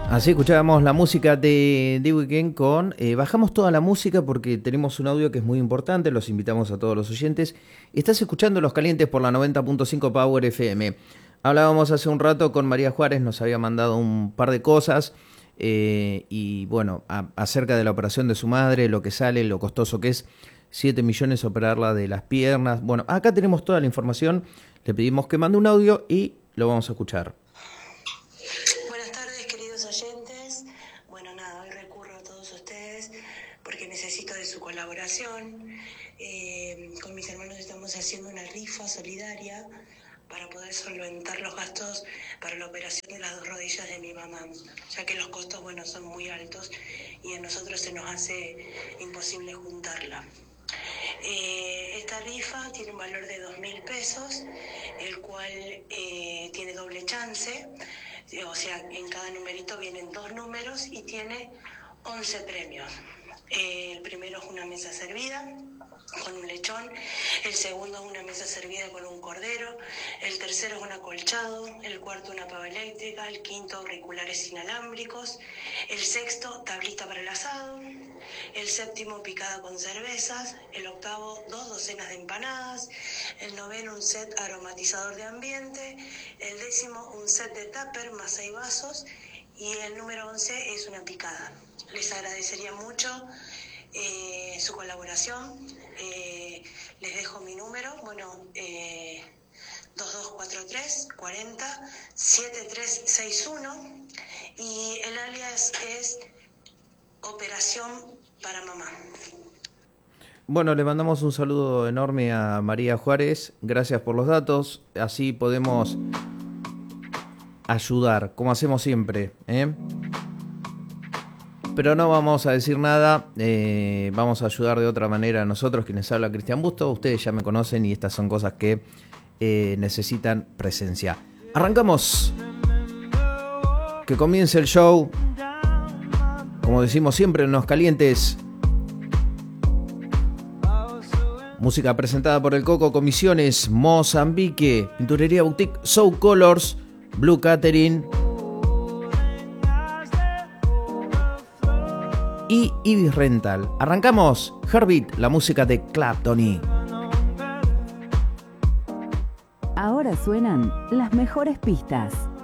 Así escuchábamos la música de The Weeknd con... bajamos toda la música porque tenemos un audio que es muy importante, los invitamos a todos los oyentes. Estás escuchando Los Calientes por la 90.5 Power FM. Hablábamos hace un rato con María Juárez, nos había mandado un par de cosas y bueno, acerca de la operación de su madre, lo que sale, lo costoso que es, 7 millones operarla de las piernas. Bueno, acá tenemos toda la información, le pedimos que mande un audio y lo vamos a escuchar. Necesito de su colaboración. Con mis hermanos estamos haciendo una rifa solidaria para poder solventar los gastos para la operación de las 2 rodillas de mi mamá, ya que los costos, son muy altos y a nosotros se nos hace imposible juntarla. Esta rifa tiene un valor de 2.000 pesos, el cual tiene doble chance, o sea, en cada numerito vienen 2 números y tiene 11 premios. El primero es una mesa servida con un lechón, el segundo es una mesa servida con un cordero, el tercero es un acolchado, el cuarto una pava eléctrica, el quinto auriculares inalámbricos, el sexto tablita para el asado, el séptimo picada con cervezas, el octavo 2 docenas de empanadas, el noveno un set aromatizador de ambiente, el décimo un set de tupper más 6 vasos y el número 11 es una picada. Les agradecería mucho su colaboración. Les dejo mi número, 2243 40 7361 y el alias es Operación para Mamá. Bueno, le mandamos un saludo enorme a María Juárez. Gracias por los datos. Así podemos ayudar, como hacemos siempre, Pero no vamos a decir nada, vamos a ayudar de otra manera a nosotros, quienes habla Cristian Busto. Ustedes ya me conocen y estas son cosas que necesitan presencia. Arrancamos. Que comience el show. Como decimos siempre en Los Calientes. Música presentada por el Coco, Comisiones, Mozambique, Pinturería Boutique, Soul Colors, Blue Catering y Ibis Rental. Arrancamos. Heartbeat, la música de Clapton. Ahora suenan las mejores pistas.